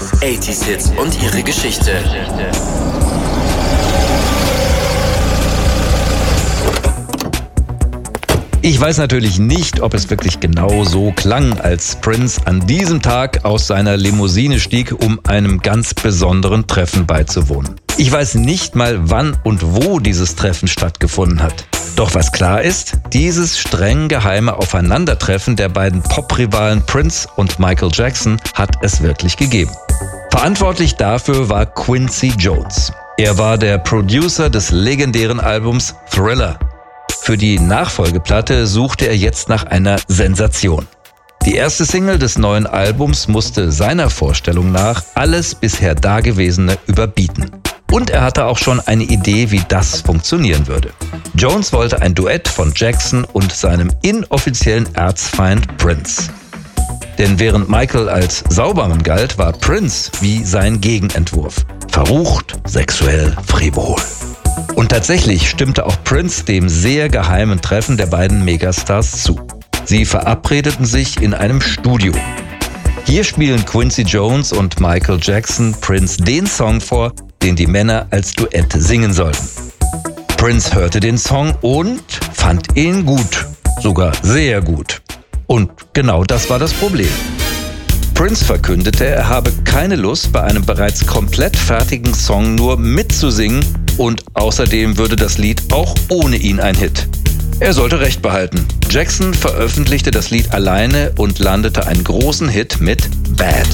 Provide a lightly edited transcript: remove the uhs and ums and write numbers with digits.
80s Hits und ihre Geschichte. Ich weiß natürlich nicht, ob es wirklich genau so klang, als Prince an diesem Tag aus seiner Limousine stieg, um einem ganz besonderen Treffen beizuwohnen. Ich weiß nicht mal, wann und wo dieses Treffen stattgefunden hat. Doch was klar ist, dieses streng geheime Aufeinandertreffen der beiden Poprivalen Prince und Michael Jackson hat es wirklich gegeben. Verantwortlich dafür war Quincy Jones. Er war der Producer des legendären Albums Thriller. Für die Nachfolgeplatte suchte er jetzt nach einer Sensation. Die erste Single des neuen Albums musste seiner Vorstellung nach alles bisher Dagewesene überbieten. Und er hatte auch schon eine Idee, wie das funktionieren würde. Jones wollte ein Duett von Jackson und seinem inoffiziellen Erzfeind Prince. Denn während Michael als Saubermann galt, war Prince wie sein Gegenentwurf. Verrucht, sexuell, frivol. Und tatsächlich stimmte auch Prince dem sehr geheimen Treffen der beiden Megastars zu. Sie verabredeten sich in einem Studio. Hier spielen Quincy Jones und Michael Jackson Prince den Song vor, den die Männer als Duett singen sollten. Prince hörte den Song und fand ihn gut, sogar sehr gut. Und genau das war das Problem. Prince verkündete, er habe keine Lust, bei einem bereits komplett fertigen Song nur mitzusingen und außerdem würde das Lied auch ohne ihn ein Hit. Er sollte Recht behalten. Jackson veröffentlichte das Lied alleine und landete einen großen Hit mit Bad.